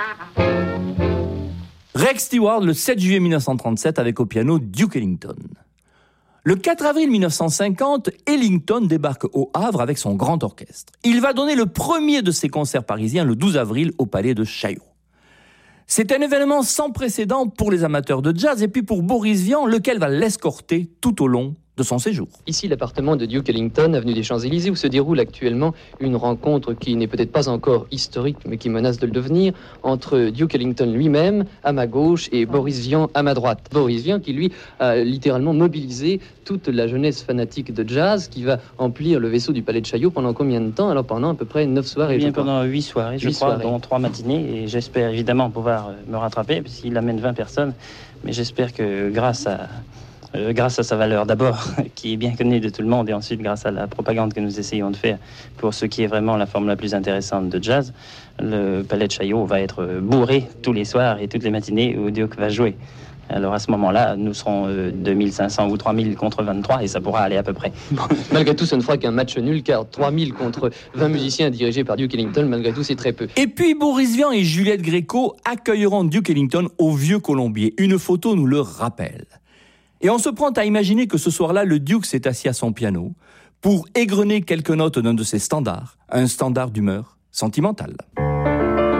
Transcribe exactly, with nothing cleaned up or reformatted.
Rex Stewart, le sept juillet mille neuf cent trente-sept, avec au piano Duke Ellington. Le quatre avril mille neuf cent cinquante, Ellington débarque au Havre avec son grand orchestre. Il va donner le premier de ses concerts parisiens le douze avril au Palais de Chaillot. C'est un événement sans précédent pour les amateurs de jazz et puis pour Boris Vian, lequel va l'escorter tout au long de son séjour. Ici, l'appartement de Duke Ellington, avenue des Champs-Élysées, où se déroule actuellement une rencontre qui n'est peut-être pas encore historique, mais qui menace de le devenir, entre Duke Ellington lui-même, à ma gauche, et Boris Vian, à ma droite. Boris Vian, qui lui a littéralement mobilisé toute la jeunesse fanatique de jazz, qui va emplir le vaisseau du Palais de Chaillot pendant combien de temps? Alors pendant à peu près neuf soirées. Eh bien, je crois. pendant huit soirées, je huit crois, soirées. dont trois matinées, et j'espère évidemment pouvoir me rattraper, puisqu'il amène vingt personnes, mais j'espère que grâce à Euh, grâce à sa valeur d'abord, qui est bien connue de tout le monde, et ensuite grâce à la propagande que nous essayons de faire pour ce qui est vraiment la forme la plus intéressante de jazz, le Palais de Chaillot va être bourré tous les soirs et toutes les matinées où Duke va jouer. Alors à ce moment-là, nous serons euh, deux mille cinq cents ou trois mille contre vingt-trois, et ça pourra aller à peu près. Malgré tout, ce ne fera qu'un match nul, car trois mille contre vingt musiciens dirigés par Duke Ellington, malgré tout, c'est très peu. Et puis Boris Vian et Juliette Gréco accueilleront Duke Ellington au Vieux Colombier. Une photo nous le rappelle. Et on se prend à imaginer que ce soir-là, le Duke s'est assis à son piano pour égrener quelques notes d'un de ses standards, un standard d'humeur sentimentale.